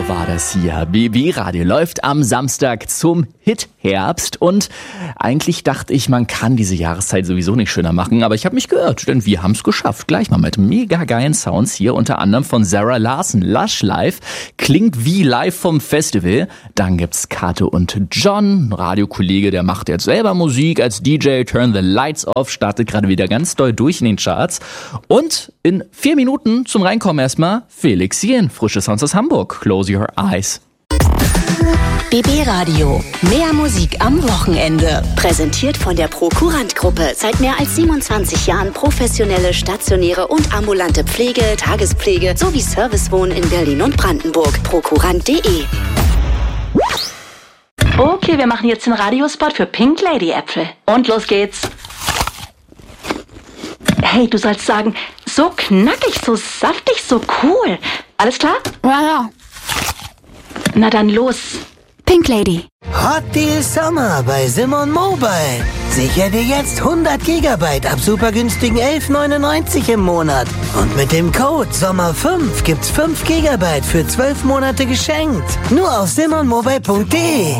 war das hier. BB Radio läuft am Samstag zum Hit-Herbst und eigentlich dachte ich, man kann diese Jahreszeit sowieso nicht schöner machen, aber ich habe mich geirrt, denn wir haben es geschafft. Gleich mal mit mega geilen Sounds hier, unter anderem von Sarah Larson. Lush Live klingt wie live vom Festival. Dann gibt's Kate und John, ein Radiokollege, der macht jetzt selber Musik als DJ. Turn the Lights Off startet gerade wieder ganz doll durch in den Charts. Und in 4 Minuten zum Reinkommen erstmal Felix Jen, frische Sounds aus Hamburg. Close your eyes. BB Radio. Mehr Musik am Wochenende. Präsentiert von der Prokurant-Gruppe. Seit mehr als 27 Jahren professionelle, stationäre und ambulante Pflege, Tagespflege sowie Servicewohnen in Berlin und Brandenburg. Prokurant.de. Okay, wir machen jetzt den Radiospot für Pink Lady Äpfel. Und los geht's. Hey, du sollst sagen, so knackig, so saftig, so cool. Alles klar? Ja. Na dann los. Pink Lady. Hot Deal Summer bei Simon Mobile. Sicher dir jetzt 100 GB ab super günstigen 11,99 im Monat. Und mit dem Code SOMMER5 gibt's 5 GB für 12 Monate geschenkt. Nur auf simonmobile.de.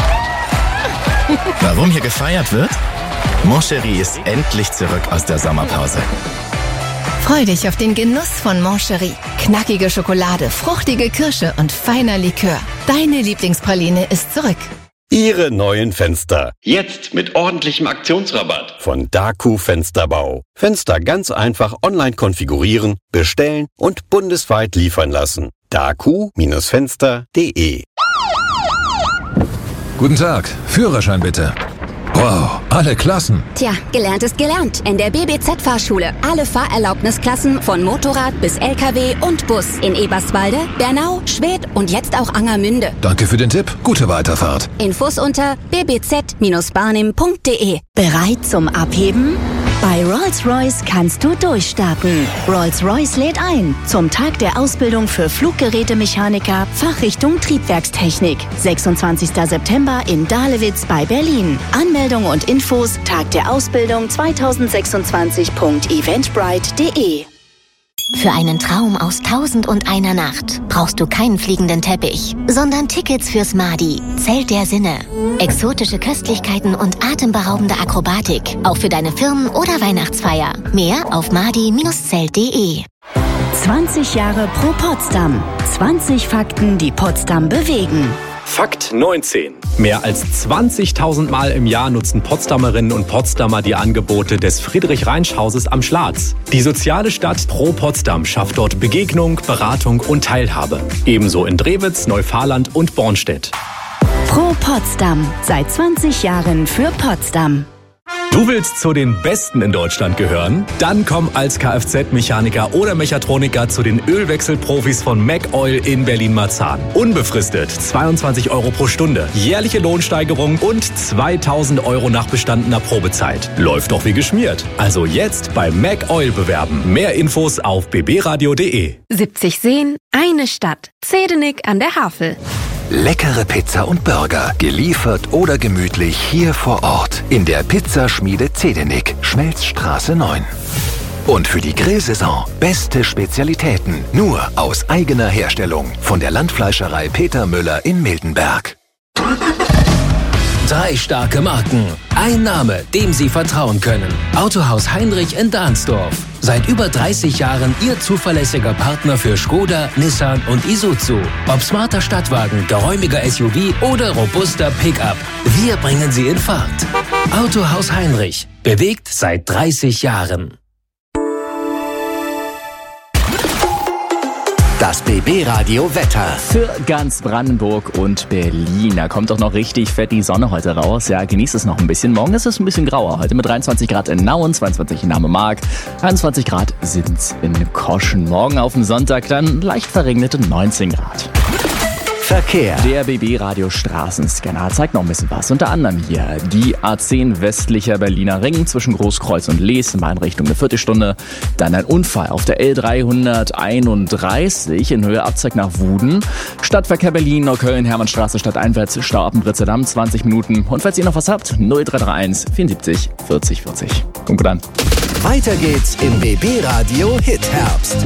Warum hier gefeiert wird? Mon Chéri ist endlich zurück aus der Sommerpause. Freu dich auf den Genuss von Mon Chéri. Knackige Schokolade, fruchtige Kirsche und feiner Likör. Deine Lieblingspraline ist zurück. Ihre neuen Fenster. Jetzt mit ordentlichem Aktionsrabatt. Von Daku Fensterbau. Fenster ganz einfach online konfigurieren, bestellen und bundesweit liefern lassen. daku-fenster.de. Guten Tag, Führerschein bitte. Wow, alle Klassen. Tja, gelernt ist gelernt. In der BBZ-Fahrschule. Alle Fahrerlaubnisklassen von Motorrad bis LKW und Bus. In Eberswalde, Bernau, Schwedt und jetzt auch Angermünde. Danke für den Tipp. Gute Weiterfahrt. Infos unter bbz-barnim.de. Bereit zum Abheben? Bei Rolls-Royce kannst du durchstarten. Rolls-Royce lädt ein zum Tag der Ausbildung für Fluggerätemechaniker, Fachrichtung Triebwerkstechnik. 26. September in Dahlewitz bei Berlin. Anmeldung und Infos Tag der Ausbildung 2026.eventbrite.de. Für einen Traum aus 1001 Nacht brauchst du keinen fliegenden Teppich, sondern Tickets fürs Madi, Zelt der Sinne. Exotische Köstlichkeiten und atemberaubende Akrobatik, auch für deine Firmen- oder Weihnachtsfeier. Mehr auf madi-zelt.de. 20 Jahre pro Potsdam. 20 Fakten, die Potsdam bewegen. Fakt 19. Mehr als 20.000 Mal im Jahr nutzen Potsdamerinnen und Potsdamer die Angebote des Friedrich-Reinsch-Hauses am Schlatz. Die soziale Stadt Pro Potsdam schafft dort Begegnung, Beratung und Teilhabe. Ebenso in Drewitz, Neufahrland und Bornstedt. Pro Potsdam. Seit 20 Jahren für Potsdam. Du willst zu den Besten in Deutschland gehören? Dann komm als Kfz-Mechaniker oder Mechatroniker zu den Ölwechselprofis von MacOil in Berlin-Marzahn. Unbefristet 22 € pro Stunde, jährliche Lohnsteigerung und 2.000 € nach bestandener Probezeit. Läuft doch wie geschmiert. Also jetzt bei MacOil bewerben. Mehr Infos auf bbradio.de. 70 Seen, eine Stadt. Zedenik an der Havel. Leckere Pizza und Burger, geliefert oder gemütlich hier vor Ort in der Pizzaschmiede Zedenik, Schmelzstraße 9. Und für die Grillsaison beste Spezialitäten, nur aus eigener Herstellung von der Landfleischerei Peter Müller in Miltenberg. 3 starke Marken, ein Name, dem Sie vertrauen können. Autohaus Heinrich in Dahnsdorf. Seit über 30 Jahren Ihr zuverlässiger Partner für Skoda, Nissan und Isuzu. Ob smarter Stadtwagen, geräumiger SUV oder robuster Pickup. Wir bringen Sie in Fahrt. Autohaus Heinrich. Bewegt seit 30 Jahren. Das BB-Radio Wetter. Für ganz Brandenburg und Berlin. Da kommt doch noch richtig fett die Sonne heute raus. Ja, genießt es noch ein bisschen. Morgen ist es ein bisschen grauer. Heute mit 23 Grad in Nauen, 22 in Namme-Mark, 21 Grad sind's in Koschen. Morgen auf dem Sonntag dann leicht verregnete 19 Grad. Verkehr. Der BB-Radio Straßenscanner zeigt noch ein bisschen was. Unter anderem hier die A10 westlicher Berliner Ring zwischen Großkreuz und Lees in beiden Richtungen eine Viertelstunde. Dann ein Unfall auf der L331 in Höhe Abzweig nach Wuden. Stadtverkehr Berlin, Neukölln, Hermannstraße stadteinwärts, Stau ab dem Britzedamm, 20 Minuten. Und falls ihr noch was habt, 0331 74 40 40. Kommt gut an. Weiter geht's im BB-Radio Hit Herbst.